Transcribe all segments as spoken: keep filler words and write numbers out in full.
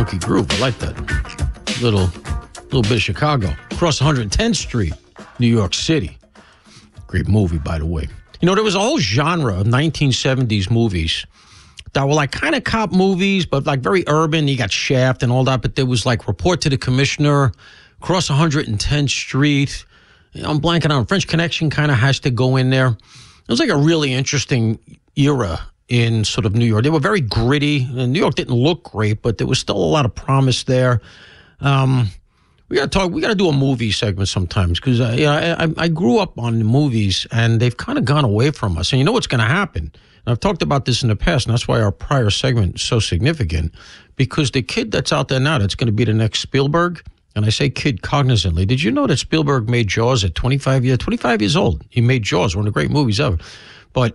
funky groove. I like that. Little, little bit of Chicago. Across one hundred tenth Street, New York City. Great movie, by the way. You know, there was a whole genre of nineteen seventies movies that were like kind of cop movies, but like very urban. You got Shaft and all that, but there was like Report to the Commissioner, Across one hundred tenth Street. You know, I'm blanking on French Connection kind of has to go in there. It was like a really interesting era in sort of New York. They were very gritty. And New York didn't look great, but there was still a lot of promise there. Um, we got to talk. We got to do a movie segment sometimes because uh, yeah, I, I grew up on the movies and they've kind of gone away from us. And you know what's going to happen? And I've talked about this in the past, and that's why our prior segment is so significant. Because the kid that's out there now, that's going to be the next Spielberg. And I say kid cognizantly. Did you know that Spielberg made Jaws at twenty-five years, twenty-five years old? He made Jaws, one of the great movies ever. But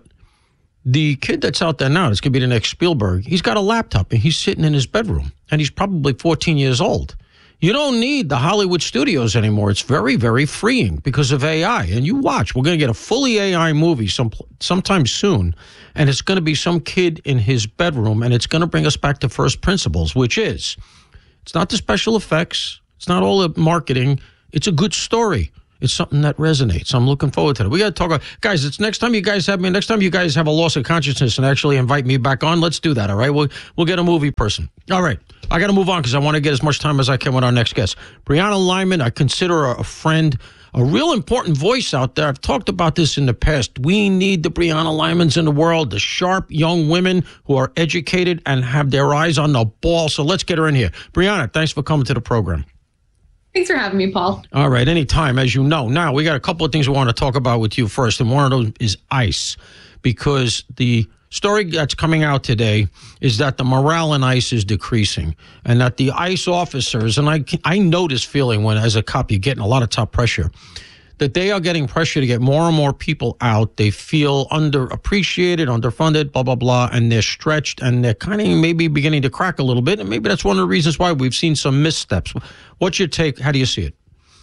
the kid that's out there now, that's going to be the next Spielberg, he's got a laptop and he's sitting in his bedroom and he's probably fourteen years old. You don't need the Hollywood studios anymore. It's very, very freeing because of A I. And you watch, we're going to get a fully A I movie some sometime soon. And it's going to be some kid in his bedroom. And it's going to bring us back to first principles, which is, it's not the special effects. It's not all the marketing. It's a good story. It's something that resonates. I'm looking forward to it. We got to talk about, guys, it's next time you guys have me, next time you guys have a loss of consciousness and actually invite me back on, let's do that, all right? We'll, we'll get a movie person. All right. I got to move on because I want to get as much time as I can with our next guest. Brianna Lyman, I consider her a friend, a real important voice out there. I've talked about this in the past. We need the Brianna Lymans in the world, the sharp young women who are educated and have their eyes on the ball. So let's get her in here. Brianna, thanks for coming to the program. Thanks for having me, Paul. All right, anytime, as you know. Now, we got a couple of things we want to talk about with you first, and one of those is ICE, because the story that's coming out today is that the morale in ICE is decreasing, and that the ICE officers, and I, I know this feeling when, as a cop, you're getting a lot of top pressure, that they are getting pressure to get more and more people out. They feel underappreciated, underfunded, blah, blah, blah, and they're stretched, and they're kind of maybe beginning to crack a little bit, and maybe that's one of the reasons why we've seen some missteps. What's your take? How do you see it?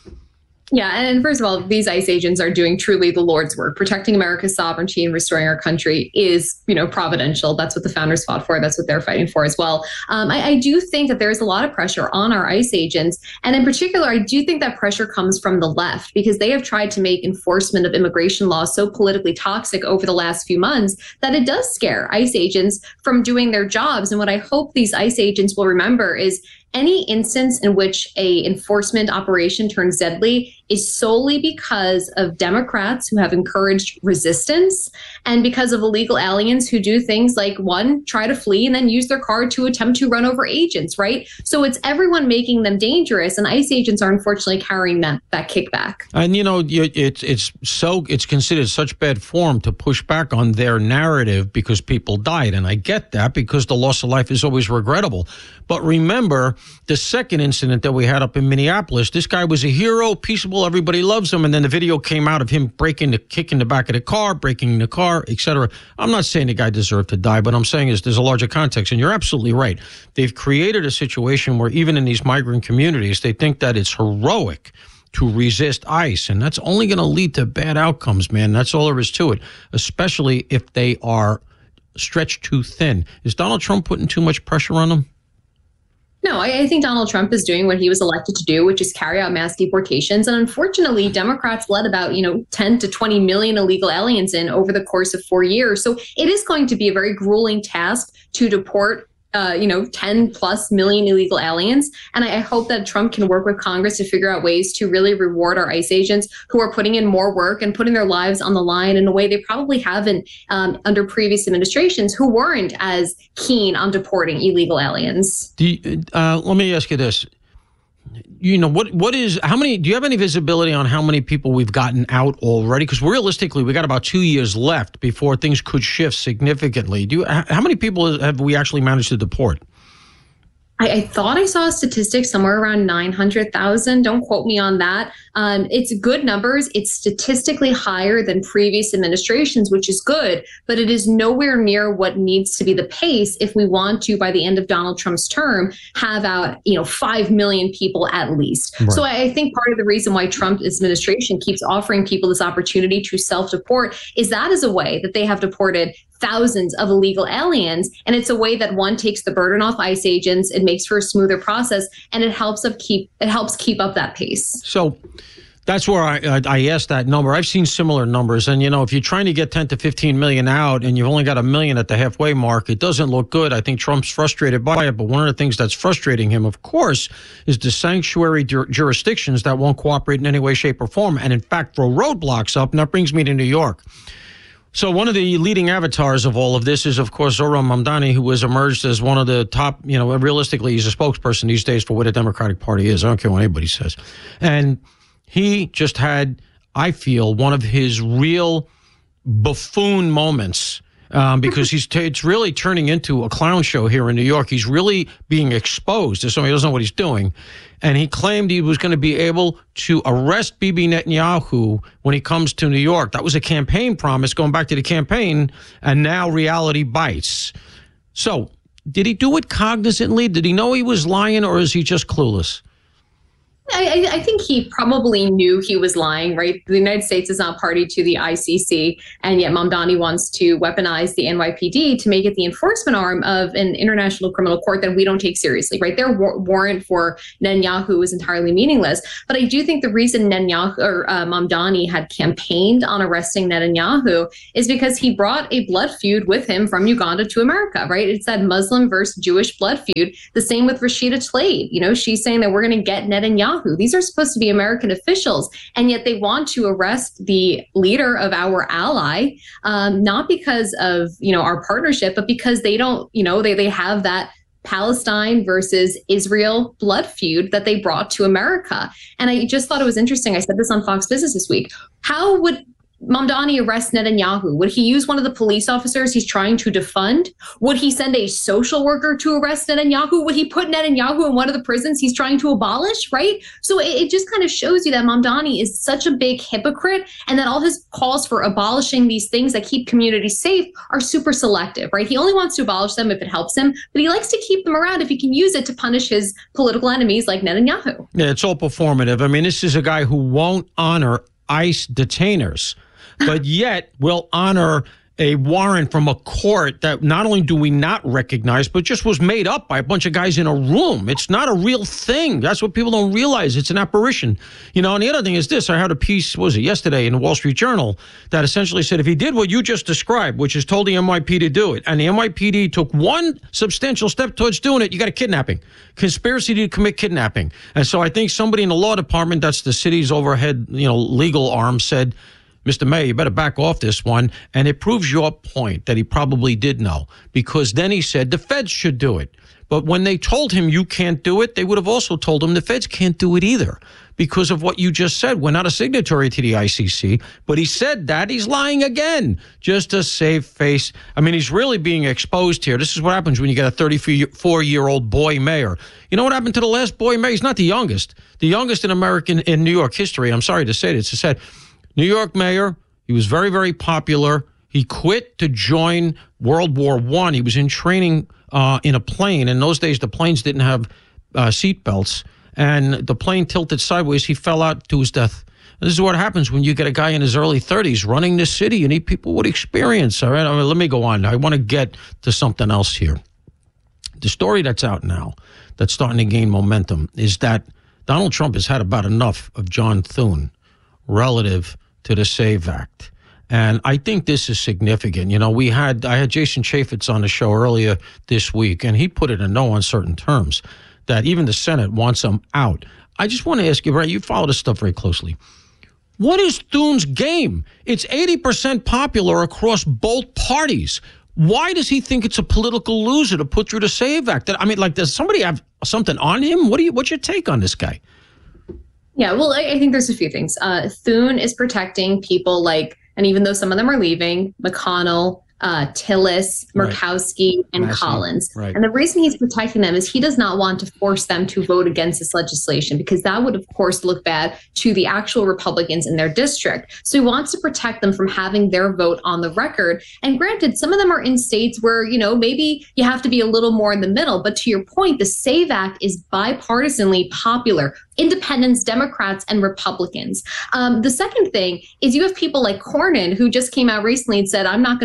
Yeah, and first of all, these ICE agents are doing truly the Lord's work. Protecting America's sovereignty and restoring our country is, you know, providential. That's what the founders fought for. That's what they're fighting for as well. Um, I, I do think that there's a lot of pressure on our ICE agents. And in particular, I do think that pressure comes from the left because they have tried to make enforcement of immigration laws so politically toxic over the last few months that it does scare ICE agents from doing their jobs. And what I hope these ICE agents will remember is any instance in which a enforcement operation turns deadly is solely because of Democrats who have encouraged resistance and because of illegal aliens who do things like, one, try to flee and then use their car to attempt to run over agents, right? So it's everyone making them dangerous, and ICE agents are unfortunately carrying that that kickback. And, you know, it's it's so it's considered such bad form to push back on their narrative because people died. And I get that because the loss of life is always regrettable. But remember, the second incident that we had up in Minneapolis, this guy was a hero, peaceable, everybody loves him. And then the video came out of him breaking the, kicking the back of the car, breaking the car, et cetera. I'm not saying the guy deserved to die, but I'm saying is there's a larger context. And you're absolutely right. They've created a situation where even in these migrant communities, they think that it's heroic to resist ICE. And that's only going to lead to bad outcomes, man. That's all there is to it, especially if they are stretched too thin. Is Donald Trump putting too much pressure on them? No, I, I think Donald Trump is doing what he was elected to do, which is carry out mass deportations. And unfortunately, Democrats let about, you know, ten to twenty million illegal aliens in over the course of four years. So it is going to be a very grueling task to deport Uh, you know, ten plus million illegal aliens. And I, I hope that Trump can work with Congress to figure out ways to really reward our ICE agents who are putting in more work and putting their lives on the line in a way they probably haven't um, under previous administrations who weren't as keen on deporting illegal aliens. Do you, uh, let me ask you this. You know, what? What is, how many, do you have any visibility on how many people we've gotten out already? Because realistically, we got about two years left before things could shift significantly. Do you, how many people have we actually managed to deport? I, I thought I saw a statistic somewhere around nine hundred thousand. Don't quote me on that. Um, it's good numbers. It's statistically higher than previous administrations, which is good, but it is nowhere near what needs to be the pace if we want to, by the end of Donald Trump's term, have out, you know, five million people at least. Right. So I, I think part of the reason why Trump's administration keeps offering people this opportunity to self-deport is that is a way that they have deported thousands of illegal aliens. And it's a way that one takes the burden off ICE agents. It makes for a smoother process, and it helps up keep it helps keep up that pace. So that's where I, I I asked that number. I've seen similar numbers. And, you know, if you're trying to get ten to fifteen million out and you've only got a million at the halfway mark, it doesn't look good. I think Trump's frustrated by it. But one of the things that's frustrating him, of course, is the sanctuary jur- jurisdictions that won't cooperate in any way, shape, or form. And in fact, throw roadblocks up. And that brings me to New York. So one of the leading avatars of all of this is, of course, Zohran Mamdani, who has emerged as one of the top, you know, realistically, he's a spokesperson these days for what a Democratic Party is. I don't care what anybody says. And he just had, I feel, one of his real buffoon moments um, because he's t- it's really turning into a clown show here in New York. He's really being exposed as somebody who doesn't know what he's doing. And he claimed he was going to be able to arrest Bibi Netanyahu when he comes to New York. That was a campaign promise going back to the campaign, and now reality bites. So did he do it cognizantly? Did he know he was lying, or is he just clueless? I, I think he probably knew he was lying, right? The United States is not party to the I C C, and yet Mamdani wants to weaponize the N Y P D to make it the enforcement arm of an international criminal court that we don't take seriously, right? Their war- warrant for Netanyahu is entirely meaningless. But I do think the reason Netanyahu or uh, Mamdani had campaigned on arresting Netanyahu is because he brought a blood feud with him from Uganda to America, right? It's that Muslim versus Jewish blood feud. The same with Rashida Tlaib. You know, she's saying that we're going to get Netanyahu. These are supposed to be American officials, and yet they want to arrest the leader of our ally, um, not because of, you know, our partnership, but because they don't, you know, they, they have that Palestine versus Israel blood feud that they brought to America. And I just thought it was interesting. I said this on Fox Business this week. How would Mamdani arrest Netanyahu? Would he use one of the police officers he's trying to defund? Would he send a social worker to arrest Netanyahu? Would he put Netanyahu in one of the prisons he's trying to abolish, right? So it, it just kind of shows you that Mamdani is such a big hypocrite, and that all his calls for abolishing these things that keep communities safe are super selective, right? He only wants to abolish them if it helps him, but he likes to keep them around if he can use it to punish his political enemies like Netanyahu. Yeah, it's all performative. I mean, this is a guy who won't honor ICE detainers, but yet will honor a warrant from a court that not only do we not recognize, but just was made up by a bunch of guys in a room. It's not a real thing. That's what people don't realize. It's an apparition. You know, and the other thing is this. I had a piece, what was it, yesterday in the Wall Street Journal that essentially said if he did what you just described, which is told the N Y P D to do it, and the N Y P D took one substantial step towards doing it, you got a kidnapping. Conspiracy to commit kidnapping. And so I think somebody in the law department, that's the city's overhead, you know, legal arm, said, Mister Mayor, you better back off this one. And it proves your point that he probably did know, because then he said the feds should do it. But when they told him you can't do it, they would have also told him the feds can't do it either because of what you just said. We're not a signatory to the I C C, but he said that. He's lying again just to save face. I mean, he's really being exposed here. This is what happens when you get a thirty-four-year-old boy mayor. You know what happened to the last boy mayor? He's not the youngest. The youngest in American, in New York history. I'm sorry to say this. It said, New York mayor, he was very, very popular. He quit to join World War One. He was in training uh, in a plane. In those days, the planes didn't have uh, seat belts, and the plane tilted sideways. He fell out to his death. This is what happens when you get a guy in his early thirties running this city. You need people with experience. All right, I mean, let me go on. I want to get to something else here. The story that's out now, that's starting to gain momentum, is that Donald Trump has had about enough of John Thune relative to the SAVE Act. And I think this is significant. You know, we had, I had Jason Chaffetz on the show earlier this week, and he put it in no uncertain terms that even the Senate wants him out. I just want to ask you, right, you follow this stuff very closely. What is Thune's game? It's eighty percent popular across both parties. Why does he think it's a political loser to put through the SAVE Act? I mean, like, does somebody have something on him? What do you, what's your take on this guy? Yeah, well, I, I think there's a few things. Uh, Thune is protecting people like, and even though some of them are leaving, McConnell, uh, Tillis, Murkowski, right. and Massey. Collins. Right. And the reason he's protecting them is he does not want to force them to vote against this legislation, because that would, of course, look bad to the actual Republicans in their district. So he wants to protect them from having their vote on the record. And granted, some of them are in states where, you know, maybe you have to be a little more in the middle. But to your point, the SAVE Act is bipartisanly popular. Independents, Democrats, and Republicans. Um, the second thing is you have people like Cornyn, who just came out recently and said, I'm not going to vote for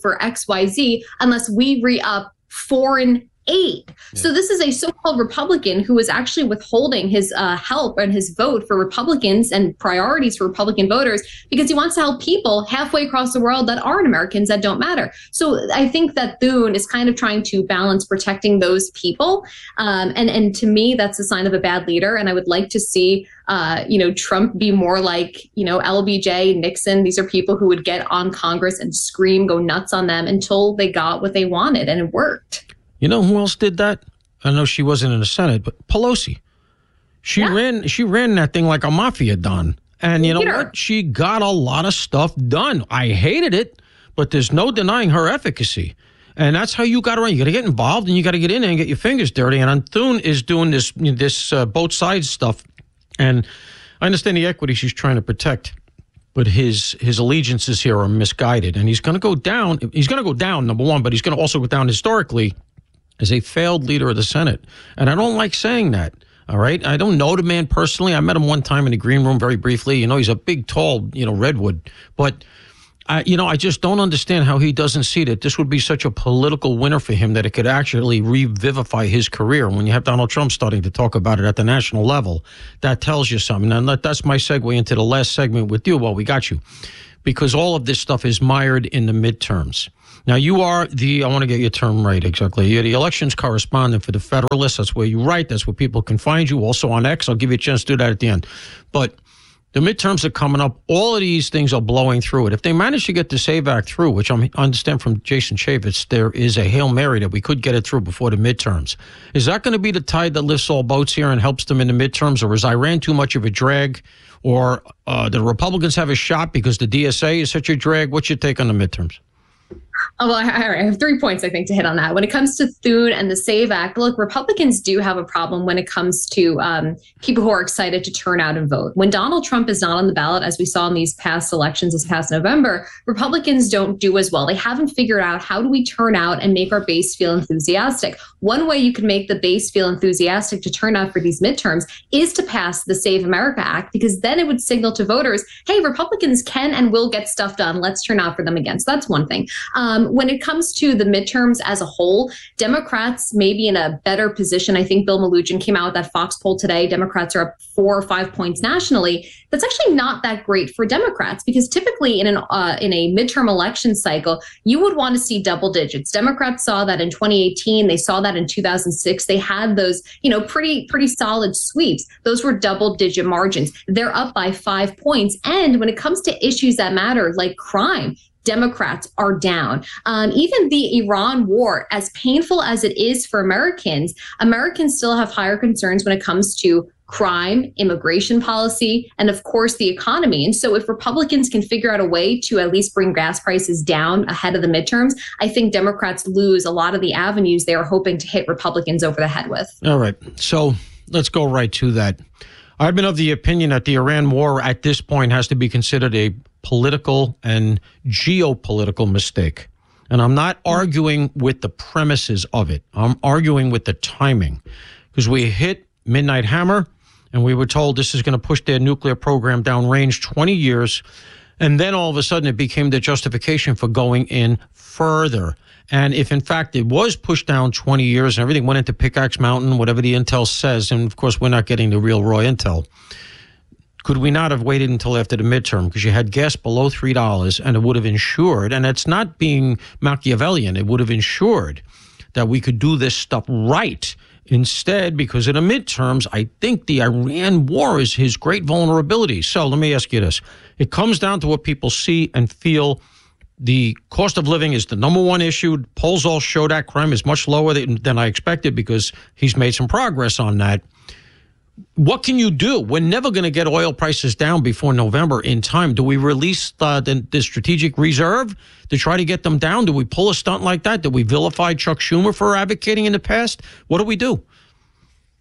for X Y Z unless we re-up foreign aid. Yeah. So this is a so-called Republican who is actually withholding his uh, help and his vote for Republicans and priorities for Republican voters because he wants to help people halfway across the world that aren't Americans that don't matter. So I think that Thune is kind of trying to balance protecting those people. Um, and, and to me, that's a sign of a bad leader. And I would like to see Uh, you know, Trump be more like, you know, L B J, Nixon. These are people who would get on Congress and scream, go nuts on them until they got what they wanted, and it worked. You know who else did that? I know she wasn't in the Senate, but Pelosi. She yeah. ran she ran that thing like a mafia don. And you know Peter. what? She got a lot of stuff done. I hated it, but there's no denying her efficacy. And that's how you got to run. You got to get involved, and you got to get in there and get your fingers dirty. And Thune is doing this, this uh, both sides stuff. And I understand the equity she's trying to protect, but his his allegiances here are misguided. And he's going to go down. He's going to go down, number one, but he's going to also go down historically as a failed leader of the Senate. And I don't like saying that, all right? I don't know the man personally. I met him one time in the green room very briefly. You know, he's a big, tall, you know, redwood. But, I, you know, I just don't understand how he doesn't see that this would be such a political winner for him that it could actually revivify his career. And when you have Donald Trump starting to talk about it at the national level, that tells you something. And that's my segue into the last segment with you. Well, we got you. Because all of this stuff is mired in the midterms. Now, you are the, I want to get your term right exactly. You're the elections correspondent for the Federalist. That's where you write. That's where people can find you. Also on X. I'll give you a chance to do that at the end. But the midterms are coming up. All of these things are blowing through it. If they manage to get the SAVE Act through, which I understand from Jason Chaffetz, there is a Hail Mary that we could get it through before the midterms. Is that going to be the tide that lifts all boats here and helps them in the midterms? Or is Iran too much of a drag? Or uh, do the Republicans have a shot because the D S A is such a drag? What's your take on the midterms? Oh, well, all right. I have three points, I think, to hit on that. When it comes to Thune and the SAVE Act, look, Republicans do have a problem when it comes to um, people who are excited to turn out and vote. When Donald Trump is not on the ballot, as we saw in these past elections this past November, Republicans don't do as well. They haven't figured out how do we turn out and make our base feel enthusiastic. One way you can make the base feel enthusiastic to turn out for these midterms is to pass the Save America Act, because then it would signal to voters, hey, Republicans can and will get stuff done. Let's turn out for them again. So that's one thing. Um, when it comes to the midterms as a whole, Democrats may be in a better position. I think Bill Malugin came out with that Fox poll today. Democrats are up four or five points nationally. That's actually not that great for Democrats, because typically in an uh, in a midterm election cycle, you would want to see double digits. Democrats saw that in twenty eighteen. They saw that in two thousand six. They had those, you know, pretty pretty solid sweeps. Those were double digit margins. They're up by five points. And when it comes to issues that matter, like crime, Democrats are down. Um, even the Iran war, as painful as it is for Americans, Americans still have higher concerns when it comes to crime, immigration policy, and of course the economy. And so if Republicans can figure out a way to at least bring gas prices down ahead of the midterms, I think Democrats lose a lot of the avenues they are hoping to hit Republicans over the head with. All right. So let's go right to that. I've been of the opinion that the Iran war at this point has to be considered a political and geopolitical mistake. And I'm not arguing with the premises of it. I'm arguing with the timing, because we hit midnight hammer and we were told this is going to push their nuclear program downrange twenty years. And then all of a sudden it became the justification for going in further. And if, in fact, it was pushed down twenty years and everything went into Pickaxe Mountain, whatever the intel says, and, of course, we're not getting the real raw intel, could we not have waited until after the midterm? Because you had gas below three dollars, and it would have ensured, and it's not being Machiavellian, it would have ensured that we could do this stuff right. Instead, because of the midterms, I think the Iran war is his great vulnerability. So let me ask you this. It comes down to what people see and feel. The cost of living is the number one issue. Polls all show that crime is much lower than, than I expected, because he's made some progress on that. What can you do? We're never going to get oil prices down before November in time. Do we release uh, the, the strategic reserve to try to get them down? Do we pull a stunt like that? Do we vilify Chuck Schumer for advocating in the past? What do we do?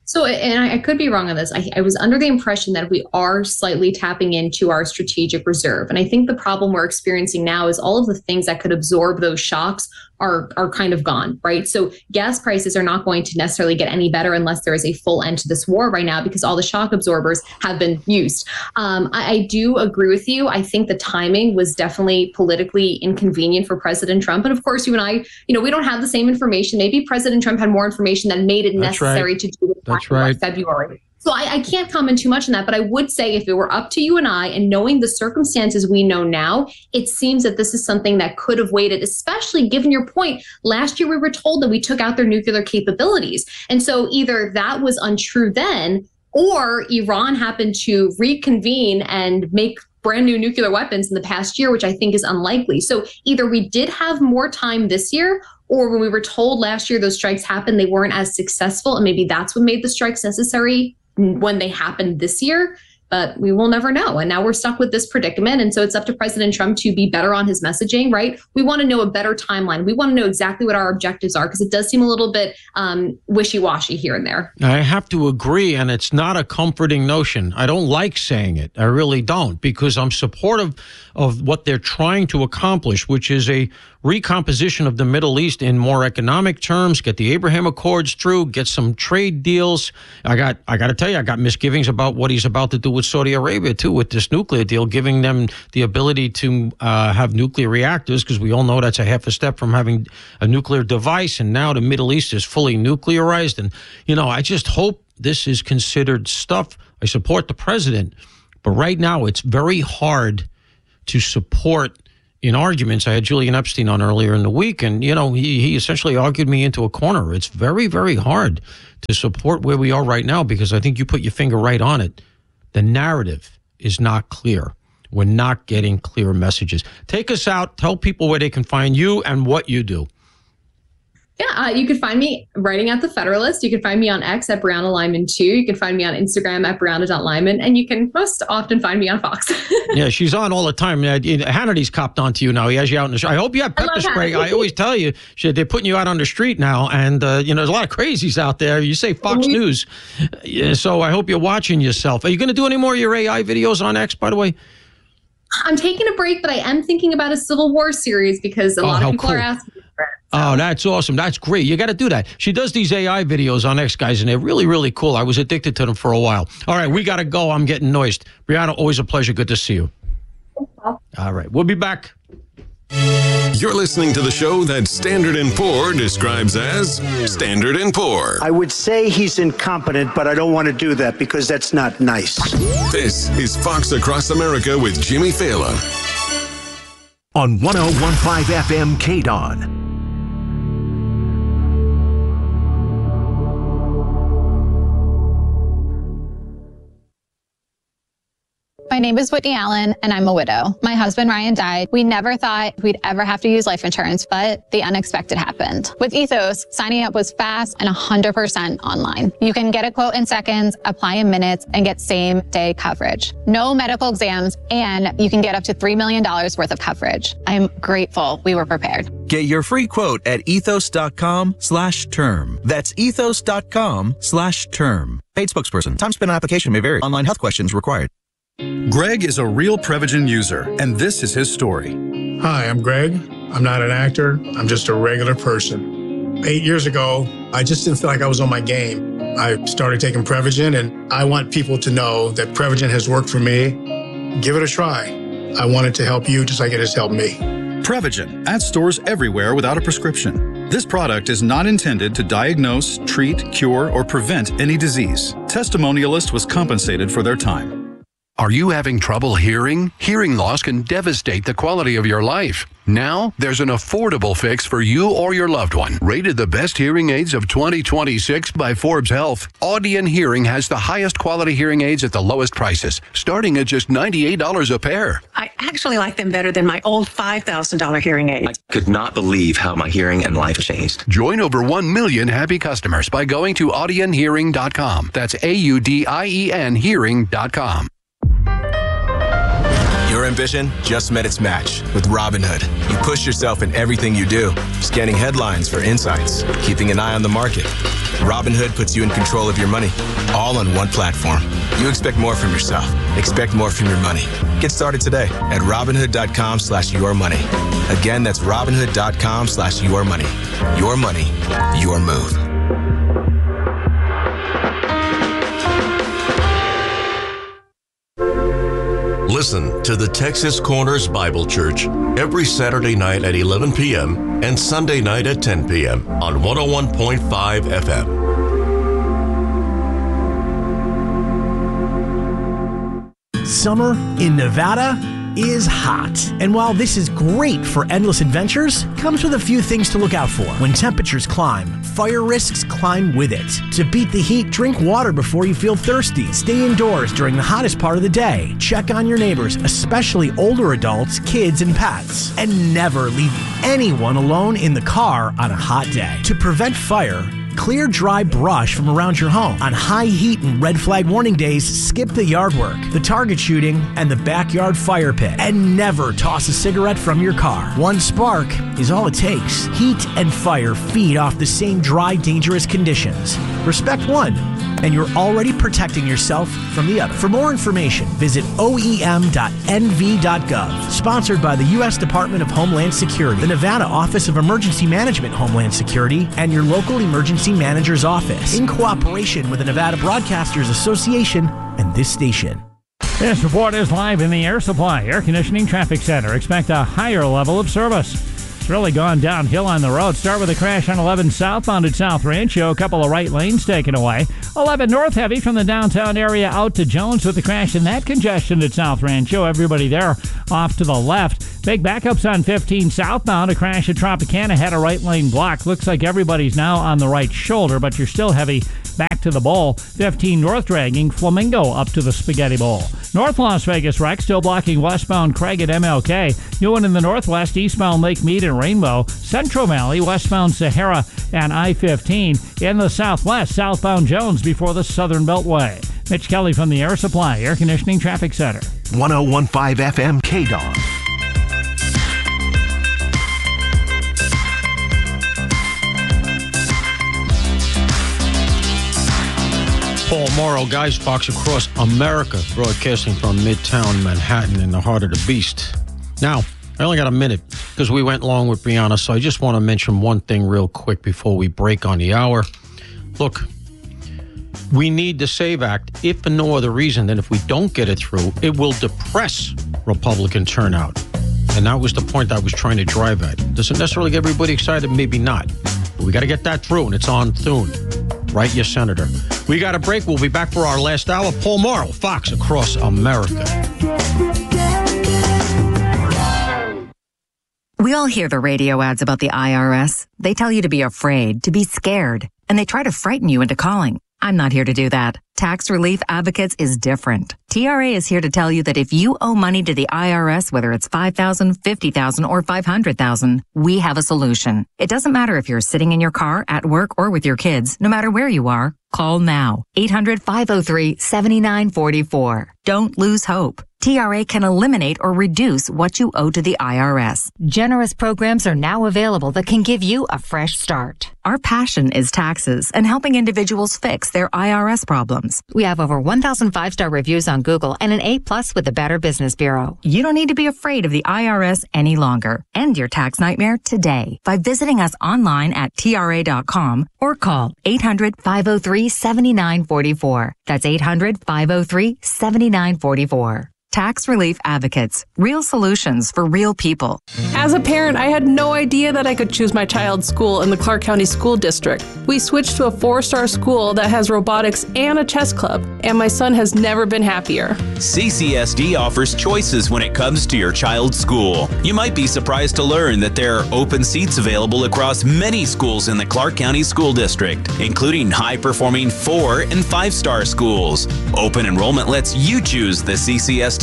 So, and I, I could be wrong on this. I, I was under the impression that we are slightly tapping into our strategic reserve. And I think the problem we're experiencing now is all of the things that could absorb those shocks are are kind of gone, right? So gas prices are not going to necessarily get any better unless there is a full end to this war right now, because all the shock absorbers have been used. Um, I, I do agree with you. I think the timing was definitely politically inconvenient for President Trump. And of course, you and I, you know, we don't have the same information. Maybe President Trump had more information that made it That's necessary right. to do it That's right. in February. So I, I can't comment too much on that, but I would say if it were up to you and I, and knowing the circumstances we know now, it seems that this is something that could have waited, especially given your point. Last year, we were told that we took out their nuclear capabilities. And so either that was untrue then, or Iran happened to reconvene and make brand new nuclear weapons in the past year, which I think is unlikely. So either we did have more time this year, or when we were told last year those strikes happened, they weren't as successful. And maybe that's what made the strikes necessary when they happened this year, but we will never know. And now we're stuck with this predicament. And so it's up to President Trump to be better on his messaging, right? We want to know a better timeline. We want to know exactly what our objectives are, because it does seem a little bit um, wishy-washy here and there. I have to agree, and it's not a comforting notion. I don't like saying it. I really don't, because I'm supportive of what they're trying to accomplish, which is a recomposition of the Middle East in more economic terms, get the Abraham Accords through, get some trade deals. I got I got to tell you, I got misgivings about what he's about to do with Saudi Arabia, too, with this nuclear deal, giving them the ability to uh, have nuclear reactors, because we all know that's a half a step from having a nuclear device. And now the Middle East is fully nuclearized. And, you know, I just hope this is considered stuff. I support the president, but right now it's very hard to support in arguments. I had Julian Epstein on earlier in the week, and, you know, he, he essentially argued me into a corner. It's very, very hard to support where we are right now, because I think you put your finger right on it. The narrative is not clear. We're not getting clear messages. Take us out. Tell people where they can find you and what you do. Yeah, uh, you can find me writing at The Federalist. You can find me on X at Brianna Lyman two. You can find me on Instagram at Brianna dot Lyman. And you can most often find me on Fox. Yeah, she's on all the time. Hannity's copped onto you now. He has you out in the street. I hope you have pepper spray. I always tell you, they're putting you out on the street now. And, uh, you know, there's a lot of crazies out there. You say Fox mm-hmm. News. Yeah, so I hope you're watching yourself. Are you going to do any more of your A I videos on X, by the way? I'm taking a break, but I am thinking about a Civil War series, because a oh, lot of people cool. are asking for it. So. Oh, that's awesome. That's great. You got to do that. She does these A I videos on X, guys, and they're really, really cool. I was addicted to them for a while. All right, we got to go. I'm getting noised. Brianna, always a pleasure. Good to see you. All right, we'll be back. You're listening to the show that Standard and Poor describes as Standard and Poor. I would say he's incompetent, but I don't want to do that because that's not nice. This is Fox Across America with Jimmy Fallon. On one oh one point five F M K D O N. My name is Whitney Allen, and I'm a widow. My husband, Ryan, died. We never thought we'd ever have to use life insurance, but the unexpected happened. With Ethos, signing up was fast and one hundred percent online. You can get a quote in seconds, apply in minutes, and get same-day coverage. No medical exams, and you can get up to three million dollars worth of coverage. I'm grateful we were prepared. Get your free quote at ethos.com slash term. That's ethos.com slash term. Paid spokesperson. Time spent on application may vary. Online health questions required. Greg is a real Prevagen user, and this is his story. Hi, I'm Greg. I'm not an actor. I'm just a regular person. Eight years ago, I just didn't feel like I was on my game. I started taking Prevagen, and I want people to know that Prevagen has worked for me. Give it a try. I want it to help you just like it has helped me. Prevagen, at stores everywhere without a prescription. This product is not intended to diagnose, treat, cure, or prevent any disease. Testimonialist was compensated for their time. Are you having trouble hearing? Hearing loss can devastate the quality of your life. Now, there's an affordable fix for you or your loved one. Rated the best hearing aids of twenty twenty-six by Forbes Health, Audion Hearing has the highest quality hearing aids at the lowest prices, starting at just ninety-eight dollars a pair. I actually like them better than my old five thousand dollars hearing aids. I could not believe how my hearing and life changed. Join over one million happy customers by going to audion hearing dot com. That's A U D I E N hearing dot com. You're ambition just met its match with Robinhood. You push yourself in everything you do, scanning headlines for insights, keeping an eye on the market. Robinhood puts you in control of your money, all on one platform. You expect more from yourself. Expect more from your money. Get started today at Robinhood.com slash your money. Again, that's Robinhood.com slash your money. Your money, your move. Listen to the Texas Corners Bible Church every Saturday night at eleven p.m. and Sunday night at ten p.m. on one oh one point five F M. Summer in Nevada is hot. And while this is great for endless adventures, comes with a few things to look out for. When temperatures climb, fire risks climb with it. To beat the heat, drink water before you feel thirsty. Stay indoors during the hottest part of the day. Check on your neighbors, especially older adults, kids, and pets. And never leave anyone alone in the car on a hot day. To prevent fire, clear dry brush from around your home. On high heat and red flag warning days, skip the yard work, the target shooting, and the backyard fire pit. And never toss a cigarette from your car. One spark is all it takes. Heat and fire feed off the same dry, dangerous conditions. Respect one, and you're already protecting yourself from the other. For more information, visit O E M dot N V dot gov. Sponsored by the U S Department of Homeland Security, the Nevada Office of Emergency Management Homeland Security, and your local emergency manager's office, in cooperation with the Nevada Broadcasters Association and this station. This report is live in the Air Supply Air Conditioning Traffic Center. Expect a higher level of service. It's really gone downhill on the road. Start with a crash on eleven southbound at South Rancho. A couple of right lanes taken away. eleven north heavy from the downtown area out to Jones with the crash and that congestion at South Rancho. Everybody there off to the left. Big backups on fifteen southbound. A crash at Tropicana had a right lane block. Looks like everybody's now on the right shoulder, but you're still heavy back to the bowl. fifteen north dragging Flamingo up to the Spaghetti Bowl. North Las Vegas wreck still blocking westbound Craig at M L K. New one in the northwest, eastbound Lake Mead and Rainbow. Central Valley, westbound Sahara and I fifteen. In the southwest, southbound Jones before the Southern Beltway. Mitch Kelly from the Air Supply Air Conditioning Traffic Center. one oh one point five F M K D O N. Paul Morrow, Guy Fox across America, broadcasting from Midtown Manhattan in the heart of the beast. Now, I only got a minute because we went long with Brianna, so I just want to mention one thing real quick before we break on the hour. Look, we need the SAVE Act, if for no other reason than if we don't get it through, it will depress Republican turnout. And that was the point I was trying to drive at. Doesn't necessarily get everybody excited, maybe not. But we got to get that through, and it's on Thune. Right, yes, Senator. We got a break. We'll be back for our last hour. Paul Morrow, Fox Across America. We all hear the radio ads about the I R S. They tell you to be afraid, to be scared, and they try to frighten you into calling. I'm not here to do that. Tax Relief Advocates is different. T R A is here to tell you that if you owe money to the I R S, whether it's five thousand dollars, fifty thousand dollars, or five hundred thousand dollars, we have a solution. It doesn't matter if you're sitting in your car, at work, or with your kids. No matter where you are, call now. eight hundred, five oh three, seven nine four four. Don't lose hope. T R A can eliminate or reduce what you owe to the I R S. Generous programs are now available that can give you a fresh start. Our passion is taxes and helping individuals fix their I R S problems. We have over one thousand five-star reviews on Google and an A plus with the Better Business Bureau. You don't need to be afraid of the I R S any longer. End your tax nightmare today by visiting us online at T R A dot com or call eight hundred, five oh three, seven nine four four. That's eight hundred, five oh three, seven nine four four. Tax Relief Advocates. Real solutions for real people. As a parent, I had no idea that I could choose my child's school in the Clark County School District. We switched to a four-star school that has robotics and a chess club, and my son has never been happier. C C S D offers choices when it comes to your child's school. You might be surprised to learn that there are open seats available across many schools in the Clark County School District, including high-performing four- and five-star schools. Open enrollment lets you choose the C C S D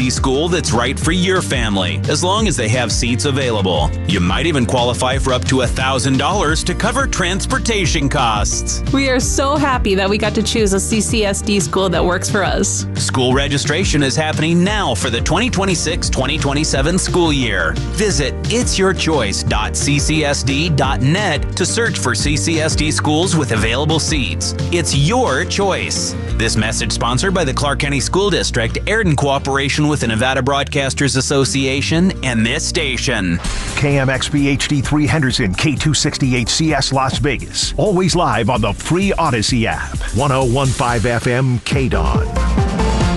T school that's right for your family, as long as they have seats available. You might even qualify for up to one thousand dollars to cover transportation costs. We are so happy that we got to choose a C C S D school that works for us. School registration is happening now for the twenty twenty-six twenty twenty-seven school year. Visit its your choice dot c c s d dot net to search for C C S D schools with available seats. It's your choice. This message sponsored by the Clark County School District, aired in cooperation with the Nevada Broadcasters Association and this station. K M X B H D three Henderson, K two sixty-eight C S Las Vegas. Always live on the free Odyssey app. one oh one point five F M K D O N.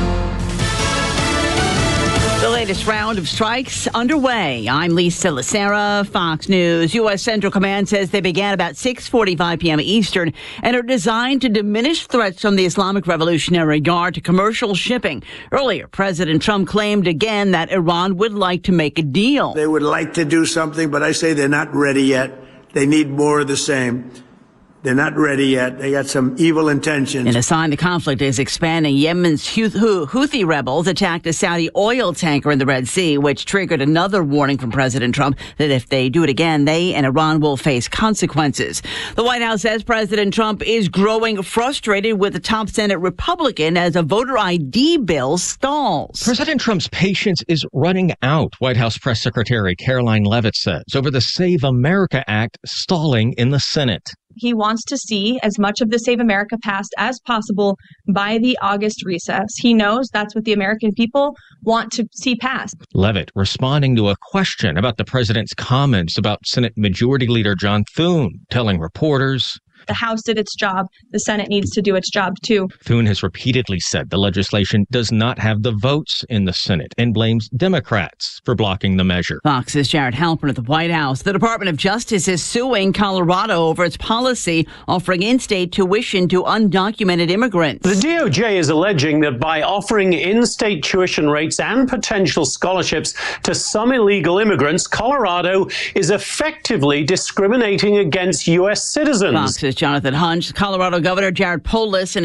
The latest round of strikes underway. I'm Lisa Lacera, Fox News. U S. Central Command says they began about six forty-five p.m. Eastern and are designed to diminish threats from the Islamic Revolutionary Guard to commercial shipping. Earlier, President Trump claimed again that Iran would like to make a deal. They would like to do something, but I say they're not ready yet. They need more of the same. They're not ready yet. They got some evil intentions. In a sign the conflict is expanding, Yemen's Houthi rebels attacked a Saudi oil tanker in the Red Sea, which triggered another warning from President Trump that if they do it again, they and Iran will face consequences. The White House says President Trump is growing frustrated with the top Senate Republican as a voter I D bill stalls. President Trump's patience is running out, White House Press Secretary Caroline Leavitt says, over the Save America Act stalling in the Senate. He wants to see as much of the Save America passed as possible by the August recess. He knows that's what the American people want to see passed. Leavitt responding to a question about the president's comments about Senate Majority Leader John Thune, telling reporters, the House did its job. The Senate needs to do its job, too. Thune has repeatedly said the legislation does not have the votes in the Senate and blames Democrats for blocking the measure. Fox's Jared Halpern at the White House. The Department of Justice is suing Colorado over its policy offering in-state tuition to undocumented immigrants. The D O J is alleging that by offering in-state tuition rates and potential scholarships to some illegal immigrants, Colorado is effectively discriminating against U S citizens. Fox's Jonathan Hunch. Colorado Governor Jared Polis and